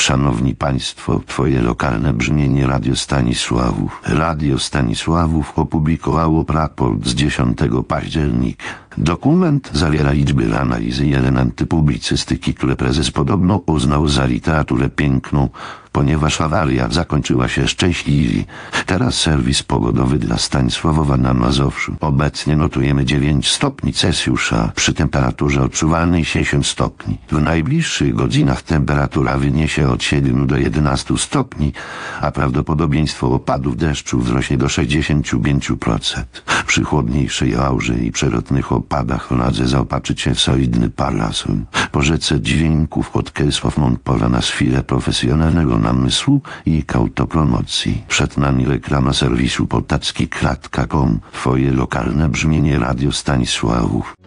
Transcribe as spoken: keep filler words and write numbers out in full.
Szanowni Państwo, Twoje lokalne brzmienie Radio Stanisławów. Radio Stanisławów opublikowało raport z dziesiątego października. Dokument zawiera liczby, analizy i elementy publicystyki, które prezes podobno uznał za literaturę piękną, ponieważ awaria zakończyła się szczęśliwie. Teraz serwis pogodowy dla Stanisławowa na Mazowszu. Obecnie notujemy dziewięć stopni Celsjusza przy temperaturze odczuwalnej siedem stopni. W najbliższych godzinach temperatura wyniesie od siedmiu do jedenastu stopni, a prawdopodobieństwo opadów deszczu wzrośnie do sześćdziesięciu pięciu procent. Przy chłodniejszej aurze i przelotnych opadach radzę zaopatrzyć się w solidny parasol. Po rzece dźwięków od Kelshoff pora na chwilę profesjonalnego namysłu i autopromocji. Przed nami reklama serwisu potacki kropka com. Twoje lokalne brzmienie Radio Stanisławów.